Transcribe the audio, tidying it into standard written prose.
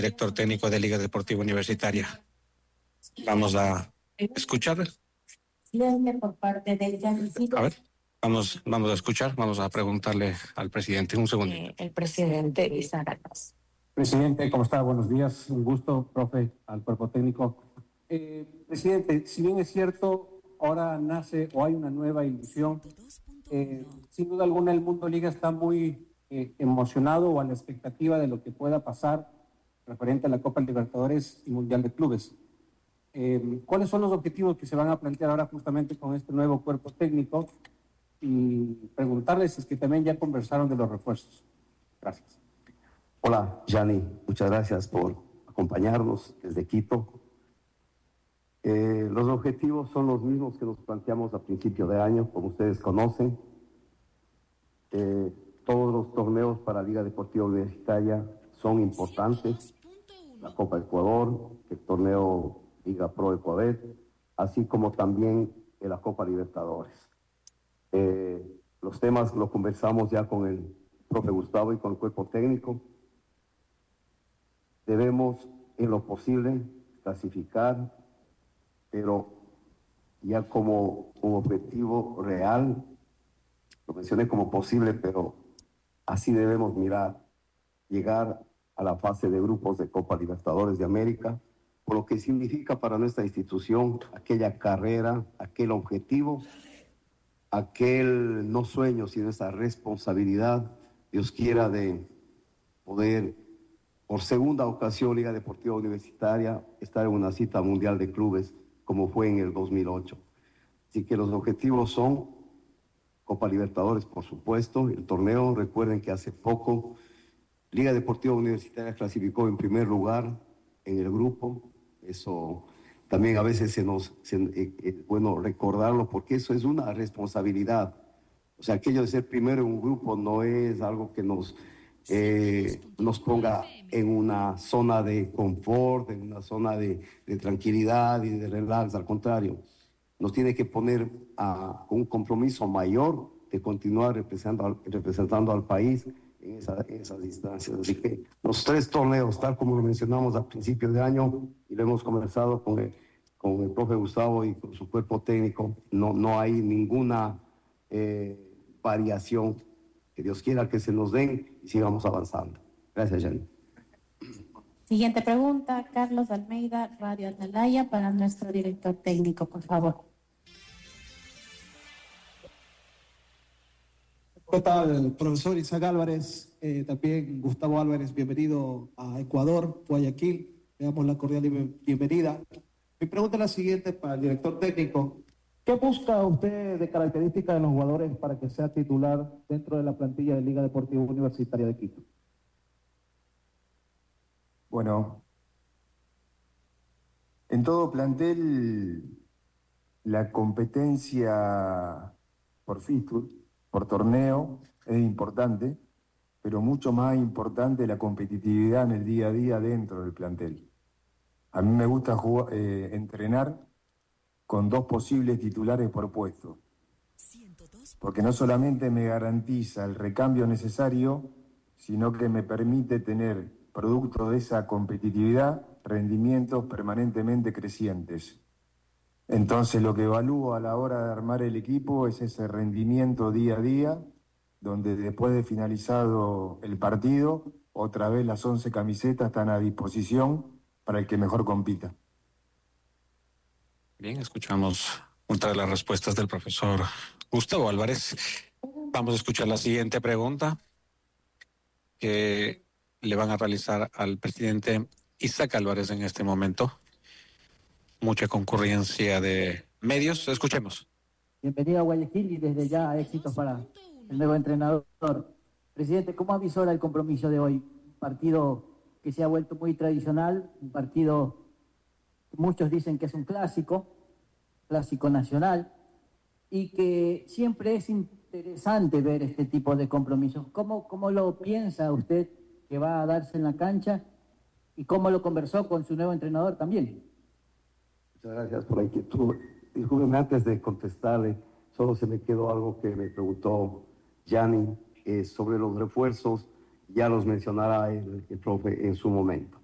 director técnico de Liga Deportiva Universitaria. Vamos a escuchar. Por parte del A ver, vamos a escuchar, vamos a preguntarle al presidente. Un segundo. El presidente Isaac Alvarez. Presidente, ¿cómo está? Buenos días. Un gusto, profe, al cuerpo técnico. Presidente, si bien es cierto, ahora nace o hay una nueva ilusión, sin duda alguna el mundo Liga está muy emocionado o a la expectativa de lo que pueda pasar referente a la Copa Libertadores y Mundial de Clubes. ¿Cuáles son los objetivos que se van a plantear ahora justamente con este nuevo cuerpo técnico? Y preguntarles si es que también ya conversaron de los refuerzos. Gracias. Hola, Gianni, muchas gracias por acompañarnos desde Quito. Los objetivos son los mismos que nos planteamos a principio de año, como ustedes conocen. Todos los torneos para Liga Deportiva Universitaria son importantes. La Copa Ecuador, el torneo Liga Pro Ecuador, así como también la Copa Libertadores. Los temas los conversamos ya con el profe Gustavo y con el cuerpo técnico. Debemos, en lo posible, clasificar, pero ya como un objetivo real, lo mencioné como posible, pero así debemos mirar, llegar a la fase de grupos de Copa Libertadores de América, por lo que significa para nuestra institución aquella carrera, aquel objetivo, aquel no sueño, sino esa responsabilidad, Dios quiera, de poder, por segunda ocasión, Liga Deportiva Universitaria, estar en una cita mundial de clubes, como fue en el 2008. Así que los objetivos son Copa Libertadores, por supuesto, el torneo. Recuerden que hace poco Liga Deportiva Universitaria clasificó en primer lugar en el grupo. Eso también a veces es bueno recordarlo, porque eso es una responsabilidad. O sea, aquello de ser primero en un grupo no es algo que nos ponga en una zona de confort, en una zona de tranquilidad y de relax. Al contrario, nos tiene que poner a un compromiso mayor de continuar representando al país en esas distancias. Así que los tres torneos, tal como lo mencionamos a principios de año y lo hemos conversado con el profe Gustavo y con su cuerpo técnico, no hay ninguna variación. Que Dios quiera que se nos den y sigamos avanzando. Gracias, Jenny. Siguiente pregunta, Carlos Almeida, Radio Atalaya, para nuestro director técnico, por favor. ¿Qué tal, profesor Isaac Álvarez? También Gustavo Álvarez, bienvenido a Ecuador, Guayaquil. Le damos la cordial bienvenida. Mi pregunta es la siguiente para el director técnico. ¿Qué busca usted de características de los jugadores para que sea titular dentro de la plantilla de Liga Deportiva Universitaria de Quito? Bueno, en todo plantel la competencia por fixture, por torneo, es importante, pero mucho más importante la competitividad en el día a día dentro del plantel. A mí me gusta entrenar con dos posibles titulares por puesto, porque no solamente me garantiza el recambio necesario, sino que me permite tener, producto de esa competitividad, rendimientos permanentemente crecientes. Entonces lo que evalúo a la hora de armar el equipo es ese rendimiento día a día, donde después de finalizado el partido, otra vez las 11 camisetas están a disposición para el que mejor compita. Bien, escuchamos otra de las respuestas del profesor Gustavo Álvarez. Vamos a escuchar la siguiente pregunta que le van a realizar al presidente Isaac Álvarez en este momento. Mucha concurrencia de medios. Escuchemos. Bienvenido a Guayaquil y desde ya éxitos para el nuevo entrenador. Presidente, ¿cómo avisora el compromiso de hoy? Un partido que se ha vuelto muy tradicional, un partido... Muchos dicen que es un clásico nacional, y que siempre es interesante ver este tipo de compromisos. ¿Cómo lo piensa usted que va a darse en la cancha y cómo lo conversó con su nuevo entrenador también? Muchas gracias por la inquietud. Discúlpeme, antes de contestarle, solo se me quedó algo que me preguntó Gianni sobre los refuerzos. Ya los mencionará el profe en su momento.